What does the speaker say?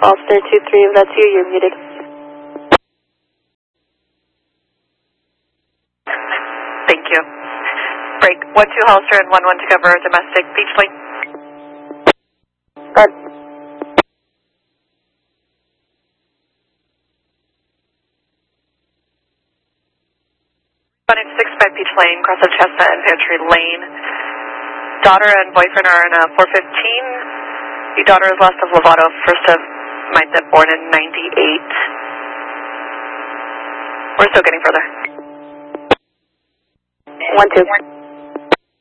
Officer 2-3, if that's you, you're muted. Thank you. Break 1-2 Hollister and 1-1 to cover domestic beach lane. Good. Running 65 Beach Lane, cross of Chestnut and Pantry Lane. Daughter and boyfriend are in a 415. The daughter is last of Lovato, first of mindset, born in 98. We're still getting further. 1-2.